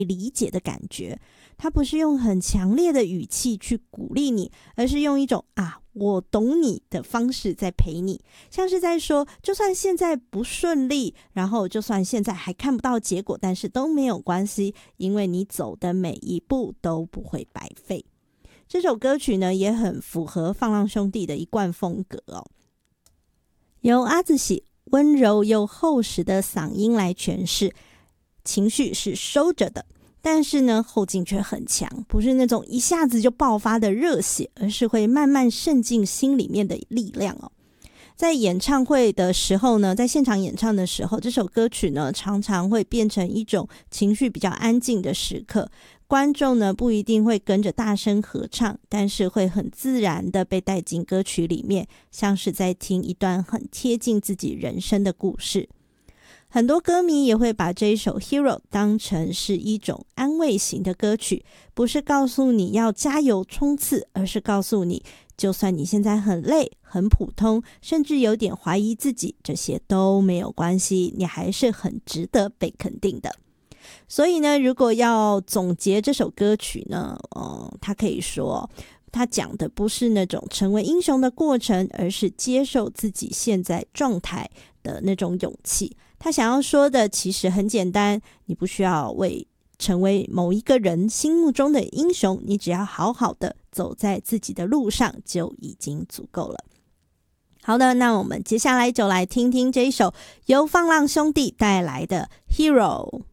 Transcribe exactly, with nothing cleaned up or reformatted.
理解的感觉。他不是用很强烈的语气去鼓励你，而是用一种啊我懂你的方式在陪你，像是在说就算现在不顺利，然后就算现在还看不到结果，但是都没有关系，因为你走的每一步都不会白费。这首歌曲呢也很符合放浪兄弟的一贯风格哦，由阿子喜温柔又厚实的嗓音来诠释，情绪是收着的，但是呢后劲却很强，不是那种一下子就爆发的热血，而是会慢慢渗进心里面的力量哦。在演唱会的时候呢，在现场演唱的时候，这首歌曲呢常常会变成一种情绪比较安静的时刻，观众呢不一定会跟着大声合唱，但是会很自然的被带进歌曲里面，像是在听一段很贴近自己人生的故事。很多歌迷也会把这一首 Hero 当成是一种安慰型的歌曲，不是告诉你要加油冲刺，而是告诉你就算你现在很累很普通，甚至有点怀疑自己，这些都没有关系，你还是很值得被肯定的。所以呢，如果要总结这首歌曲呢，呃，他可以说他讲的不是那种成为英雄的过程，而是接受自己现在状态的那种勇气。他想要说的其实很简单，你不需要为成为某一个人心目中的英雄，你只要好好的走在自己的路上就已经足够了。好的，那我们接下来就来听听这一首由放浪兄弟带来的 Hero。